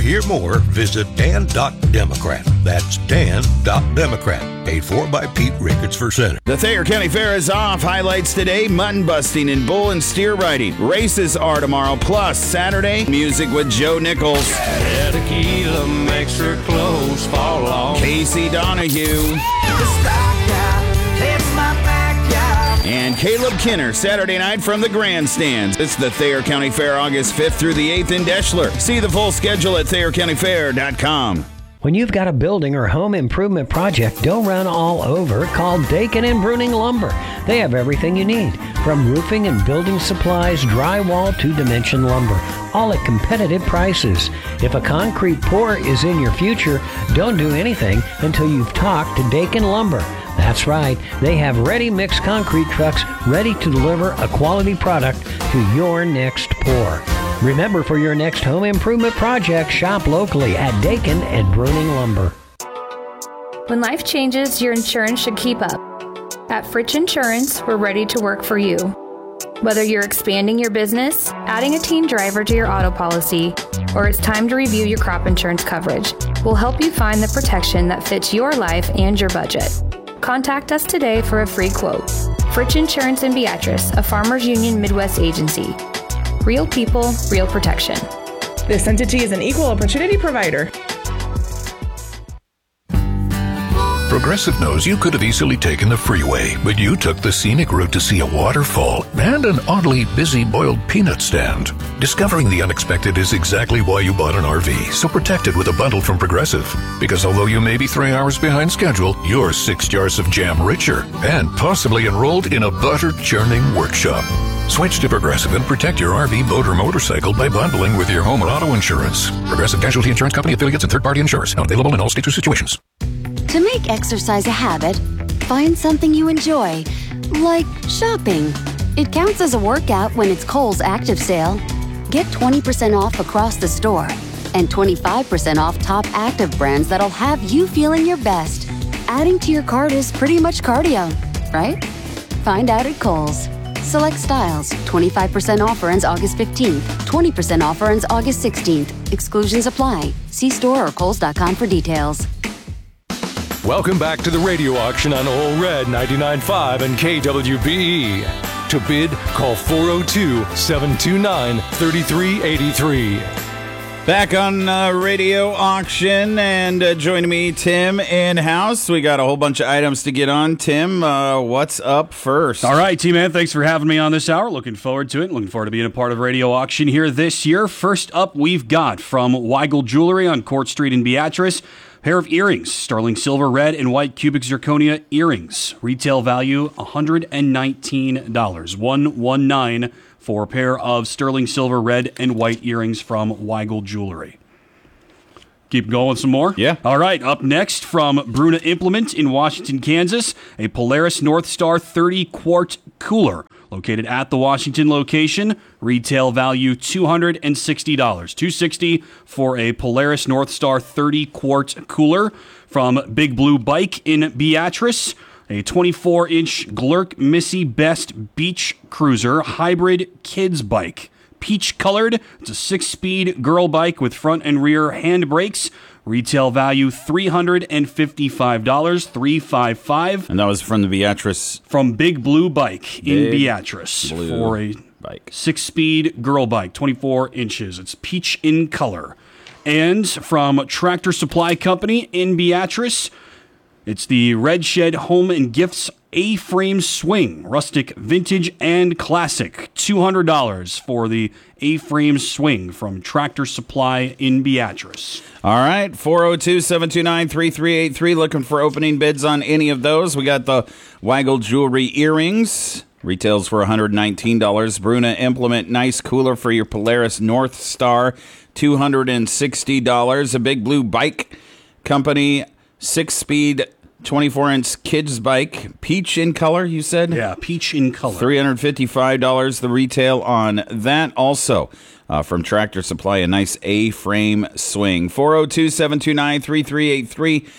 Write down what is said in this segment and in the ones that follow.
hear more, visit Dan.Democrat. That's Dan.Democrat. Paid for by Pete Ricketts for Senate. The Thayer County Fair is off. Highlights today, mutton busting and bull and steer riding. Races are tomorrow, plus Saturday, music with Joe Nichols. Yeah, tequila makes her clothes fall off. Casey Donahue. And Caleb Kinner, Saturday night from the grandstands. It's the Thayer County Fair, August 5th through the 8th in Deschler. See the full schedule at ThayerCountyFair.com. When you've got a building or home improvement project, don't run all over. Call Dakin and Bruning Lumber. They have everything you need, from roofing and building supplies, drywall to dimension lumber, all at competitive prices. If a concrete pour is in your future, don't do anything until you've talked to Dakin Lumber. That's right. They have ready-mix concrete trucks ready to deliver a quality product to your next pour. Remember, for your next home improvement project, shop locally at Dakin and Bruning Lumber. When life changes, your insurance should keep up. At Fritch Insurance, we're ready to work for you. Whether you're expanding your business, adding a teen driver to your auto policy, or it's time to review your crop insurance coverage, we'll help you find the protection that fits your life and your budget. Contact us today for a free quote. Fritch Insurance in Beatrice, a Farmers Union Midwest agency. Real people, real protection. This entity is an equal opportunity provider. Progressive knows you could have easily taken the freeway, but you took the scenic route to see a waterfall and an oddly busy boiled peanut stand. Discovering the unexpected is exactly why you bought an RV, so protect it with a bundle from Progressive. Because although you may be 3 hours behind schedule, you're 6 jars of jam richer and possibly enrolled in a butter churning workshop. Switch to Progressive and protect your RV, boat, or motorcycle by bundling with your home or auto insurance. Progressive Casualty Insurance Company affiliates and third-party insurers. Not available in all states or situations. To make exercise a habit, find something you enjoy, like shopping. It counts as a workout when it's Kohl's Active Sale. Get 20% off across the store and 25% off top active brands that'll have you feeling your best. Adding to your cart is pretty much cardio, right? Find out at Kohl's. Select styles. 25% offer ends August 15th. 20% offer ends August 16th. Exclusions apply. See store or Kohls.com for details. Welcome back to the radio auction on Ole Red 99.5 and KWBE. To bid, call 402-729-3383. Back on radio auction, and joining me, Tim in-house. We got a whole bunch of items to get on. Tim, what's up first? All right, T-Man, thanks for having me on this hour. Looking forward to it. Looking forward to being a part of radio auction here this year. First up, we've got from Weigel Jewelry on Court Street in Beatrice, pair of earrings, sterling silver, red, and white cubic zirconia earrings. Retail value $119. $119 for a pair of sterling silver, red, and white earrings from Weigel Jewelry. Keep going with some more? Yeah. All right, up next from Bruna Implement in Washington, Kansas, a Polaris North Star 30-quart cooler located at the Washington location. Retail value $260. $260 for a Polaris North Star 30-quart cooler. From Big Blue Bike in Beatrice, a 24-inch Glurk Missy Best Beach Cruiser hybrid kids bike. Peach-colored, it's a 6-speed girl bike with front and rear hand brakes. Retail value $355, $355. And that was from the Beatrice. From Big Blue Bike in Beatrice for a bike. 6-speed girl bike, 24 inches. It's peach in color. And from Tractor Supply Company in Beatrice, it's the Red Shed Home and Gifts A-frame swing, rustic, vintage, and classic. $200 for the A-frame swing from Tractor Supply in Beatrice. All right, 402-729-3383. Looking for opening bids on any of those. We got the Weigel Jewelry earrings. Retails for $119. Bruna Implement nice cooler for your Polaris North Star. $260. A Big Blue Bike Company 6-speed 24-inch kids bike, peach in color, you said? Yeah, peach in color. $355 the retail on that. Also, from Tractor Supply, a nice A-frame swing. 402-729-3383.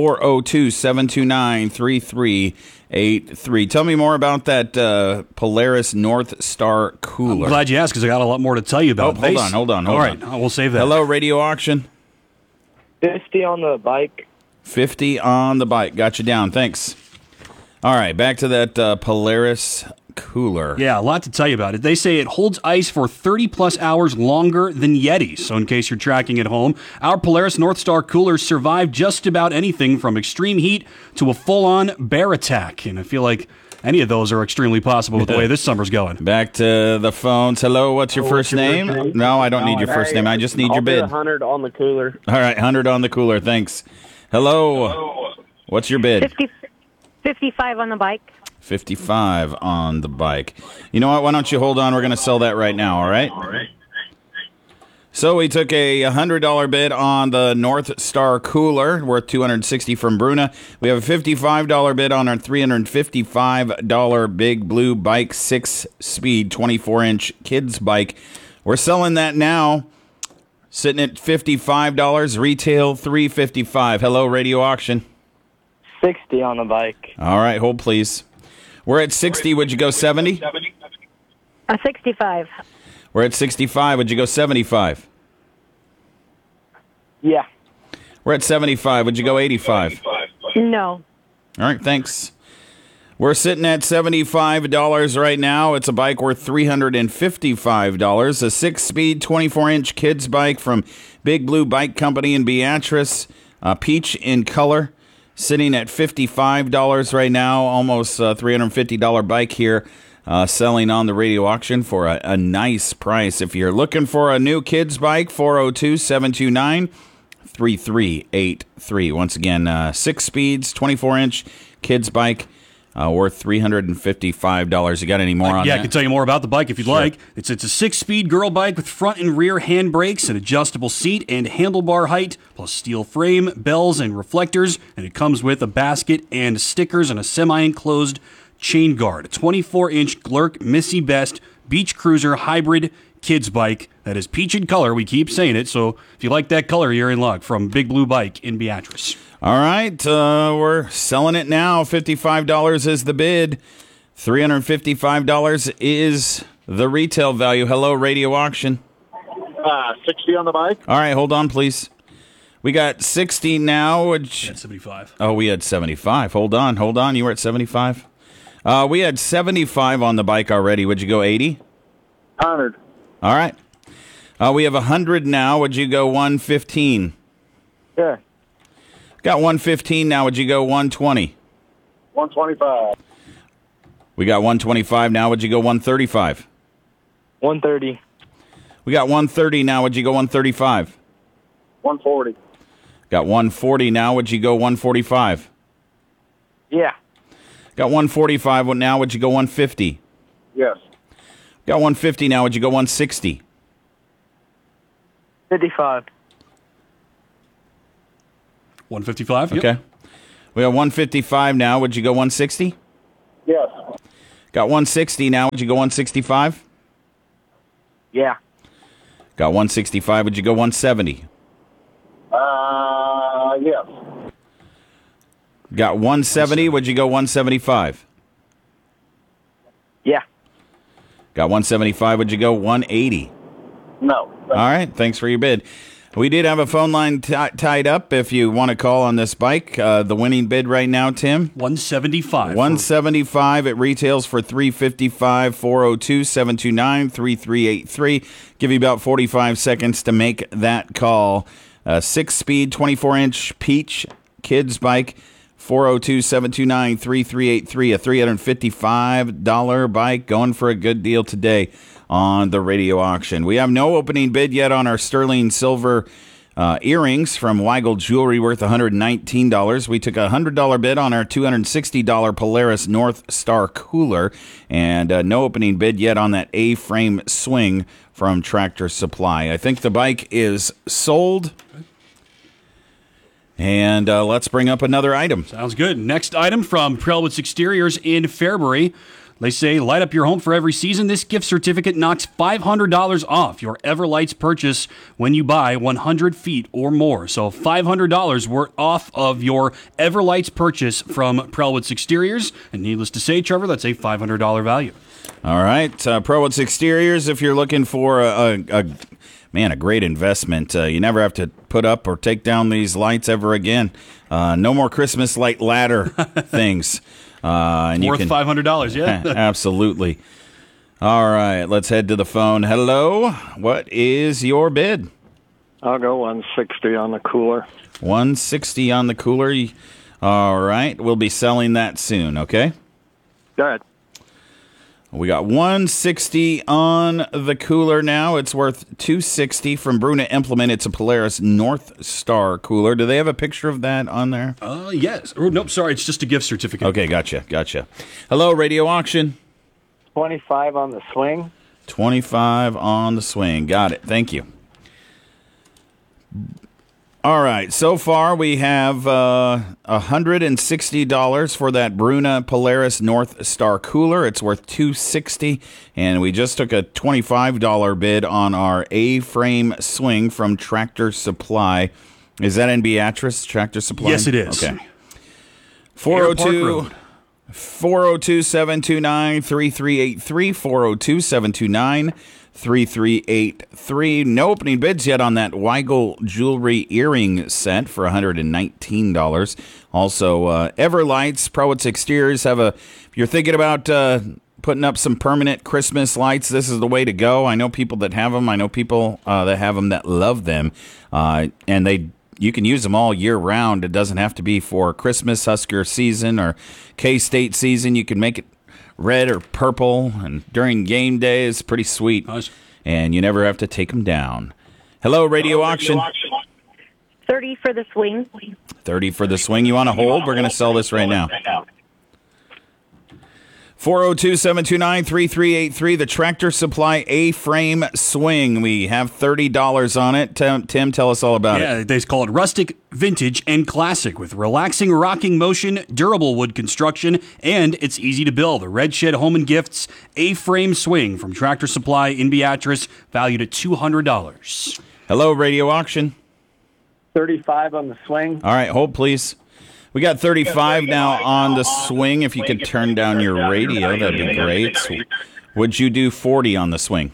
402-729-3383. Tell me more about that Polaris North Star cooler. I'm glad you asked because I got a lot more to tell you about. Hold on. All right, we'll save that. Hello, radio auction. 50 on the bike. 50 on the bike. Got you down. Thanks. All right, back to that Polaris cooler. Yeah, a lot to tell you about it. They say it holds ice for 30-plus hours longer than Yetis. So in case you're tracking at home, our Polaris Northstar coolers survive just about anything from extreme heat to a full-on bear attack. And I feel like any of those are extremely possible with the way this summer's going. Back to the phones. Hello, what's your first name? No, I don't need your first name. I just need your bid. 100 on the cooler. All right, 100 on the cooler. Thanks. Hello. What's your bid? 55 on the bike. 55 on the bike. You know what? Why don't you hold on? We're going to sell that right now, all right? All right. So we took a $100 bid on the North Star cooler, worth $260 from Bruna. We have a $55 bid on our $355 Big Blue Bike 6-speed 24-inch kids bike. We're selling that now, sitting at $55, retail $355. Hello, Radio Auction. 60 on the bike. All right, hold please. We're at 60. Would you go 70? 65. We're at 65. Would you go 75? Yeah. We're at 75. Would you go 85? No. All right, thanks. We're sitting at $75 right now. It's a bike worth $355. A 6-speed, 24-inch kids bike from Big Blue Bike Company in Beatrice. Peach in color. Sitting at $55 right now. Almost a $350 bike here. Selling on the radio auction for a nice price. If you're looking for a new kids bike, 402-729-3383. Once again, 6 speeds, 24-inch kids bike, worth $355. You got any more on that? Yeah, I can tell you more about the bike if you'd like. It's a 6-speed girl bike with front and rear hand brakes, an adjustable seat, and handlebar height, plus steel frame, bells, and reflectors. And it comes with a basket and stickers and a semi-enclosed chain guard. A 24-inch Glurk Missy Best Beach Cruiser hybrid kids bike that is peach in color. We keep saying it, so if you like that color, you're in luck. From Big Blue Bike in Beatrice. All right, we're selling it now. $55 is the bid. $355 is the retail value. Hello, Radio Auction. 60 on the bike. All right, hold on, please. We got 60 now. Which... We had 75. Oh, we had 75. Hold on. You were at 75? We had 75 on the bike already. Would you go 80? 100. All right. We have 100 now. Would you go 115? Yeah. Got 115 now. Would you go 120? 125. We got 125 now. Would you go 135? 130. We got 130 now. Would you go 135? 140. Got 140 now. Would you go 145? Yeah. Got 145 now. Would you go 150? Yes. Got 150 now. Would you go 160? 55. 155? Okay. We have 155 now. Would you go 160? Yes. Got 160 now. Would you go 165? Yeah. Got 165. Would you go 170? Yes. Got 170. Would you go 175? Yeah. Got 175. Would you go 180? No. All right. Thanks for your bid. We did have a phone line tied up if you want to call on this bike. The winning bid right now, Tim? 175. 175. It retails for $355. 402-729-3383. Give you about 45 seconds to make that call. 6-speed, 24-inch Peach kids bike. 402-729-3383. A $355 bike going for a good deal today on the radio auction. We have no opening bid yet on our sterling silver earrings from Weigel Jewelry worth $119. We took a $100 bid on our $260 Polaris North Star cooler, and no opening bid yet on that A-frame swing from Tractor Supply. I think the bike is sold. And let's bring up another item. Sounds good. Next item from Prelwitz Exteriors in Fairbury. They say, light up your home for every season. This gift certificate knocks $500 off your Everlights purchase when you buy 100 feet or more. So $500 worth off of your Everlights purchase from Prelwitz Exteriors. And needless to say, Trevor, that's a $500 value. All right. Prelwitz Exteriors, if you're looking for a man, a great investment. You never have to put up or take down these lights ever again. No more Christmas light ladder things. And worth $500, yeah. Absolutely. All right, let's head to the phone. Hello, what is your bid? I'll go 160 on the cooler. 160 on the cooler. All right, we'll be selling that soon, okay? Go ahead. We got 160 on the cooler now. It's worth $260 from Bruna Implement. It's a Polaris North Star cooler. Do they have a picture of that on there? Yes. Oh, nope, sorry. It's just a gift certificate. Okay, gotcha. Hello, Radio Auction. 25 on the swing. 25 on the swing. Got it. Thank you. All right. So far, we have $160 for that Bruna Polaris North Star cooler. It's worth $260, and we just took a $25 bid on our A-frame swing from Tractor Supply. Is that in Beatrice, Tractor Supply? Yes, it is. Okay. 402-729-3383, 402-729-3383. No opening bids yet on that Weigel jewelry earring set for $119. Also, Everlights, Prowitz Exteriors if you're thinking about putting up some permanent Christmas lights, this is the way to go. I know people that have them. I know people that have them that love them. And you can use them all year round. It doesn't have to be for Christmas, Husker season, or K-State season. You can make it red or purple, and during game day, it's pretty sweet. Nice. And you never have to take them down. Hello, Radio Auction. 30 for the swing. 30 for the swing. You want to hold? We're going to sell this right now. 402-729-3383, the Tractor Supply A-frame swing. We have $30 on it. Tim, tell us all about it. Yeah, they call it rustic, vintage, and classic with relaxing rocking motion, durable wood construction, and it's easy to build. A Red Shed Home and Gifts A-frame swing from Tractor Supply in Beatrice, valued at $200. Hello, Radio Auction. 35 on the swing. All right, hold, please. We got 35 now on the swing. If you could turn down your radio, that'd be great. Would you do 40 on the swing?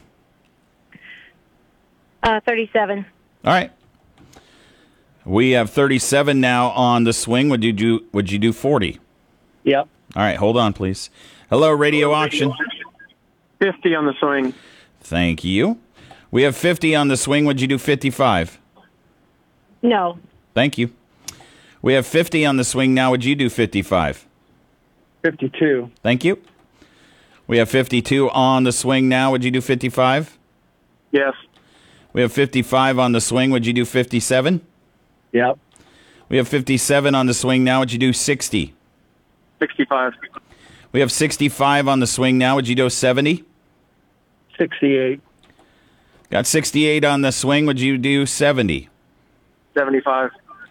37. All right. We have 37 now on the swing. Would you do 40? Yep. All right, hold on, please. Hello, Radio Auction. 50 on the swing. Thank you. We have 50 on the swing. Would you do 55? No. Thank you. We have 50 on the swing now. Would you do 55? 52. Thank you. We have 52 on the swing now. Would you do 55? Yes. We have 55 on the swing. Would you do 57? Yep. We have 57 on the swing now. Would you do 60? 65. We have 65 on the swing now. Would you do 70? 68. Got 68 on the swing. Would you do 70? 75.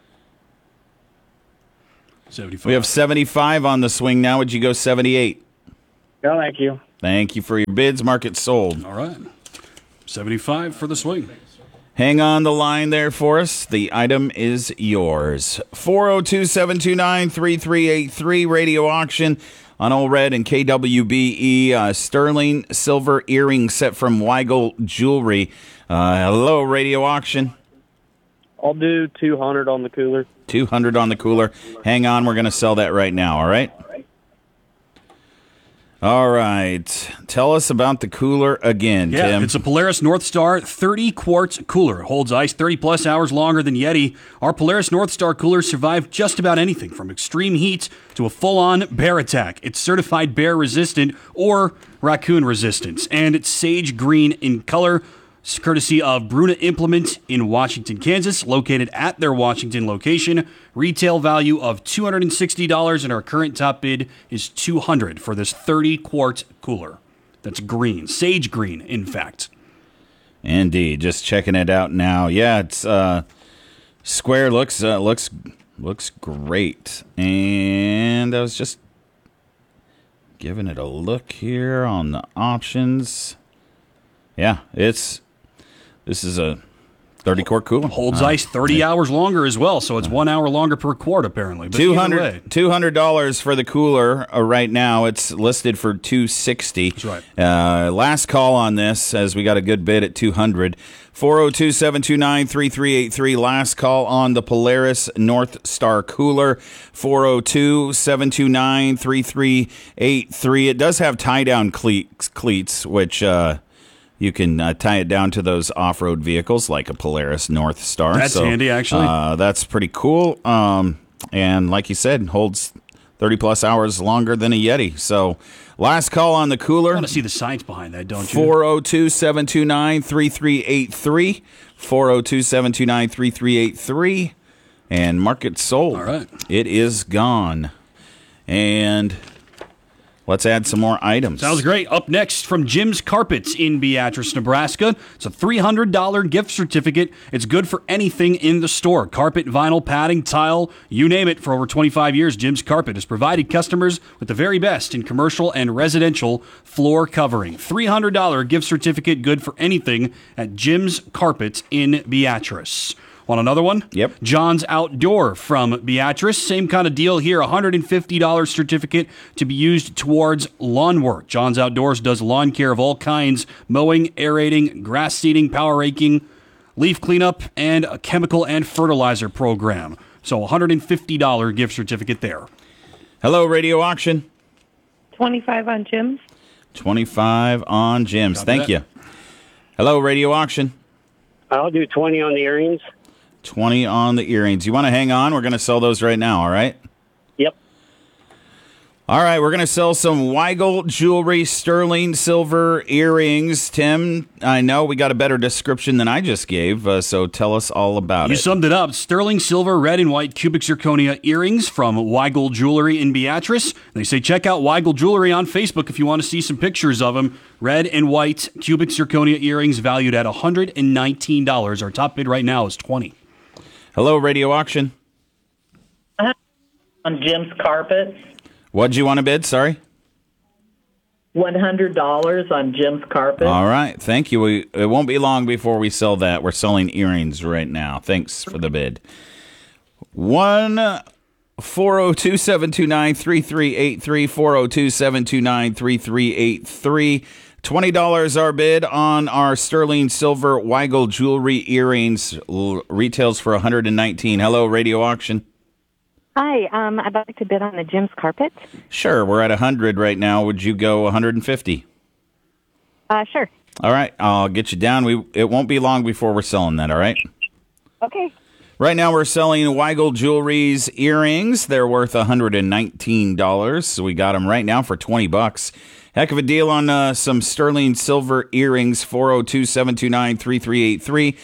75. We have 75 on the swing now. Would you go 78? No, thank you. Thank you for your bids. Market sold. All right. 75 for the swing. Hang on the line there for us. The item is yours. 402-729-3383, Radio Auction on Old Red and KWBE. Sterling silver earring set from Weigel Jewelry. Hello, Radio Auction. I'll do 200 on the cooler. 200 on the cooler. Hang on, we're going to sell that right now, all right? All right. Tell us about the cooler again, Tim. It's a Polaris North Star 30-quart cooler. It holds ice 30-plus hours longer than Yeti. Our Polaris North Star coolers survive just about anything, from extreme heat to a full-on bear attack. It's certified bear-resistant or raccoon-resistant, and it's sage green in color, courtesy of Bruna Implement in Washington, Kansas, located at their Washington location. Retail value of $260, and our current top bid is $200 for this 30-quart cooler. That's green, sage green, in fact. Indeed. Just checking it out now. Yeah, it's square. Looks great. And I was just giving it a look here on the options. Yeah, this is a 30-quart cooler. Holds ice 30 hours longer as well, so it's 1 hour longer per quart, apparently. But $200 for the cooler right now. It's listed for $260. That's right. Last call on this, as we got a good bid at $200. 402-729-3383. Last call on the Polaris North Star cooler. 402-729-3383. It does have tie-down cleats, which... you can tie it down to those off-road vehicles like a Polaris North Star. That's handy, actually. That's pretty cool. And like you said, holds 30-plus hours longer than a Yeti. So last call on the cooler. I want to see the science behind that, don't you? 402-729-3383. 402-729-3383. And market sold. All right. It is gone. And... let's add some more items. Sounds great. Up next from Jim's Carpets in Beatrice, Nebraska. It's a $300 gift certificate. It's good for anything in the store. Carpet, vinyl, padding, tile, you name it. For over 25 years, Jim's Carpet has provided customers with the very best in commercial and residential floor covering. $300 gift certificate, good for anything at Jim's Carpets in Beatrice. Want another one? Yep. John's Outdoor from Beatrice. Same kind of deal here. $150 certificate to be used towards lawn work. John's Outdoors does lawn care of all kinds. Mowing, aerating, grass seeding, power raking, leaf cleanup, and a chemical and fertilizer program. So $150 gift certificate there. Hello, Radio Auction. 25 on Jim's. 25 on Jim's. Thank you. Hello, Radio Auction. I'll do 20 on the earrings. 20 on the earrings. You want to hang on? We're going to sell those right now, all right? Yep. All right, we're going to sell some Weigel Jewelry Sterling Silver earrings. Tim, I know we got a better description than I just gave, so tell us all about You it. summed it up. Sterling silver, red and white cubic zirconia earrings from Weigel Jewelry in Beatrice. They say check out Weigel Jewelry on Facebook if you want to see some pictures of them. Red and white cubic zirconia earrings valued at $119. Our top bid right now is $20. Hello, Radio Auction. On Jim's Carpets. What'd you want to bid? Sorry? $100 on Jim's Carpets. All right, thank you. It won't be long before we sell that. We're selling earrings right now. Thanks for the bid. 402-729-3383, 402-729-3383. $20 our bid on our sterling silver Weigel Jewelry earrings. Retails for $119. Hello, Radio Auction. Hi, I'd like to bid on the Jim's Carpet. Sure, we're at 100 right now. Would you go 150? Sure. All right, I'll get you down. It won't be long before we're selling that, all right? Okay. Right now we're selling Weigel Jewelry's earrings. They're worth $119, so we got them right now for $20. Heck of a deal on some sterling silver earrings. 402-729-3383,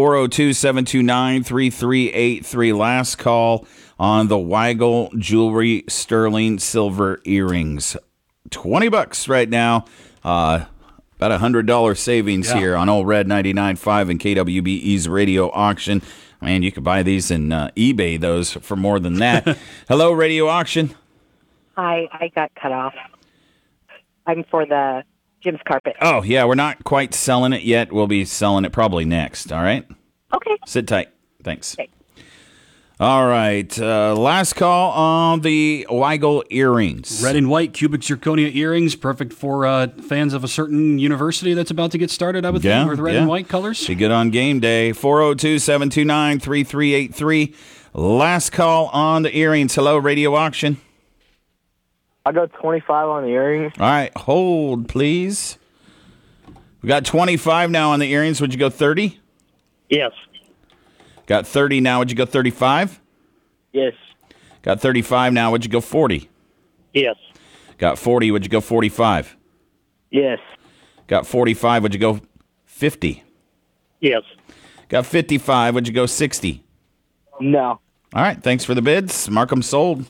402-729-3383. Last call on the Weigel Jewelry sterling silver earrings. $20 right now. About $100 savings here on Old Red 99.5 and KWBE's Radio Auction. Man, you could buy these and eBay those for more than that. Hello, Radio Auction. Hi, I got cut off. I'm for the Jim's Carpet. Oh, yeah, we're not quite selling it yet. We'll be selling it probably next, all right? Okay. Sit tight. Thanks. Okay. All right, last call on the Weigel earrings. Red and white cubic zirconia earrings, perfect for fans of a certain university that's about to get started, I would think, with red and white colors. Be good on game day. 402-729-3383. Last call on the earrings. Hello, Radio Auction. I got 25 on the earrings. All right, hold, please. We got 25 now on the earrings. Would you go 30? Yes. Got 30 now. Would you go 35? Yes. Got 35 now. Would you go 40? Yes. Got 40. Would you go 45? Yes. Got 45. Would you go 50? Yes. Got 55. Would you go 60? No. All right. Thanks for the bids. Mark 'em sold.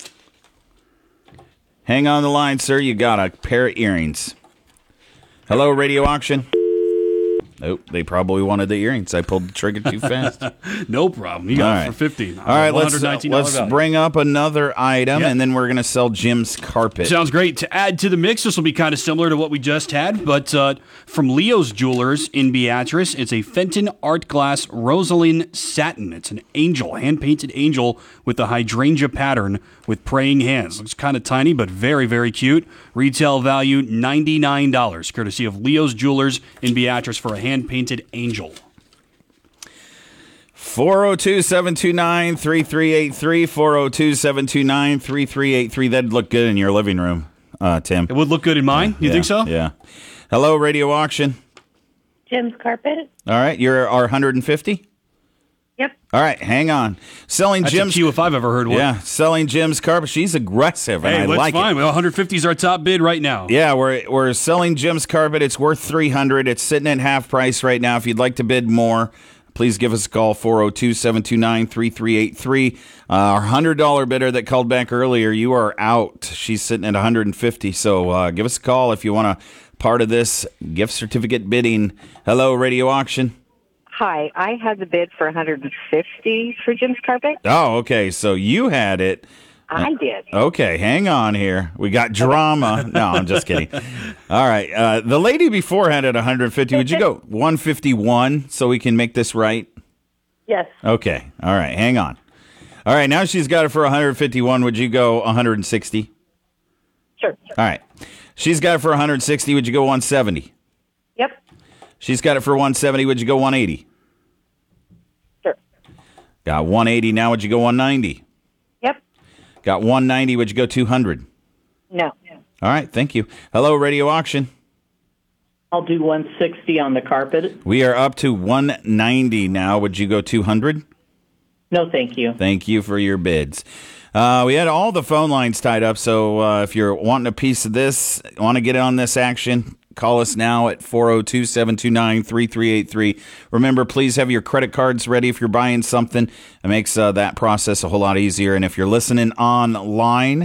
Hang on the line, sir. You got a pair of earrings. Hello, Radio Auction. Nope, they probably wanted the earrings. I pulled the trigger too fast. No problem. You got it for $50. All right, let's bring up another item, and then we're going to sell Jim's carpet. Sounds great. To add to the mix, this will be kind of similar to what we just had, but from Leo's Jewelers in Beatrice, it's a Fenton Art Glass Rosaline Satin. It's an angel, hand-painted angel with the hydrangea pattern with praying hands. Looks kind of tiny, but very, very cute. Retail value $99, courtesy of Leo's Jewelers in Beatrice for a hand-painted angel. 402-729-3383, 402-729-3383. That'd look good in your living room, Tim. It would look good in mine? You think so? Yeah. Hello, Radio Auction. Jim's Carpet. All right, you're our 150? Yep. All right, hang on. Selling That's Jim's a cue if I've ever heard one. Yeah, selling Jim's carpet. She's aggressive, and Hey, I that's like fine. it. Well, 150 is our top bid right now. Yeah, we're selling Jim's carpet. It's worth $300. It's sitting at half price right now. If you'd like to bid more, please give us a call, 402-729-3383. Our $100 bidder that called back earlier, you are out. She's sitting at $150. So give us a call if you want a part of this gift certificate bidding. Hello, Radio Auction. Hi, I had the bid for $150 for Jim's carpet. Oh, okay. So you had it. I did. Okay, hang on here. We got drama. No, I'm just kidding. All right. The lady before had it 150. Would you go 151 so we can make this right? Yes. Okay. All right. Hang on. All right. Now she's got it for 151. Would you go 160? Sure. All right. She's got it for 160. Would you go 170? Yep. She's got it for 170. Would you go 180? Sure. Got 180. Now would you go 190? Yep. Got 190. Would you go 200? No. All right. Thank you. Hello, Radio Auction. I'll do 160 on the carpet. We are up to 190 now. Would you go 200? No, thank you. Thank you for your bids. We had all the phone lines tied up, so if you're wanting a piece of this, want to get on this action, call us now at 402-729-3383. Remember, please have your credit cards ready if you're buying something. It makes that process a whole lot easier. And if you're listening online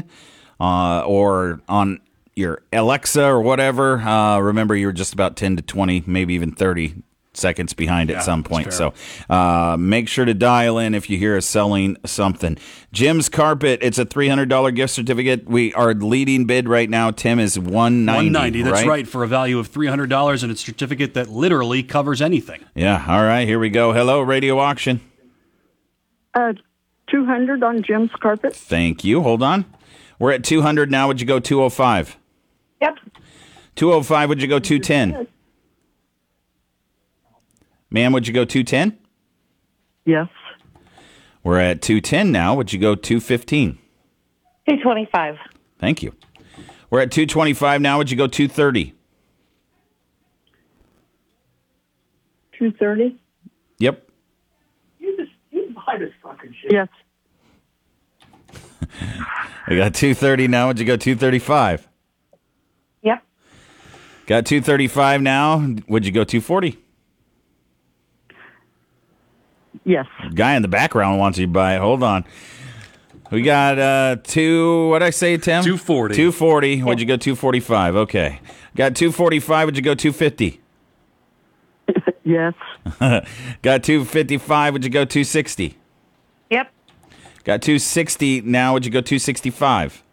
or on your Alexa or whatever, remember you're just about 10 to 20, maybe even 30 seconds behind at some point. So make sure to dial in if you hear us selling something. Jim's Carpet, it's a $300 gift certificate. Our leading bid right now, Tim, is $190. That's right, for a value of $300 and a certificate that literally covers anything. Yeah, all right, here we go. Hello, Radio Auction. 200 on Jim's Carpet. Thank you. Hold on. We're at 200 now. Would you go 205? Yep. 205, would you go 210? Ma'am, would you go 210? Yes. We're at 210 now. Would you go 215? 225. Thank you. We're at 225 now. Would you go 230? 230? Yep. You buy this fucking shit. Yes. We got 230 now. Would you go 235? Yep. Got 235 now. Would you go 240? Yes. Guy in the background wants you to buy it. Hold on. We got what'd I say, Tim? 240. 240. Would you go 245? Okay. Got 245. Would you go 250? Yes. Got 255. Would you go 260? Yep. Got 260 now. Would you go 265?